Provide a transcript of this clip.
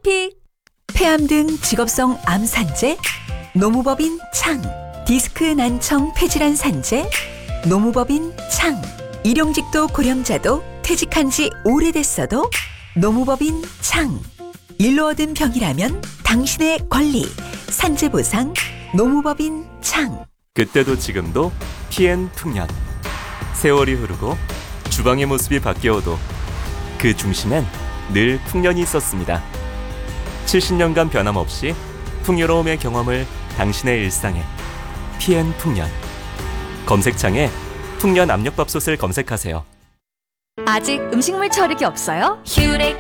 픽픽. 폐암 등 직업성 암 산재, 노무법인 창. 디스크 난청 폐질환 산재, 노무법인 창. 일용직도 고령자도 퇴직한 지 오래됐어도 노무법인 창. 일로 얻은 병이라면 당신의 권리. 산재보상 노무법인 창. 그때도 지금도 PN 풍년. 세월이 흐르고 주방의 모습이 바뀌어도 그 중심엔 늘 풍년이 있었습니다. 70년간 변함없이 풍요로움의 경험을 당신의 일상에. PN 풍년. 검색창에 풍년 압력밥솥을 검색하세요. 아직 음식물 처리기 없어요? 휴렉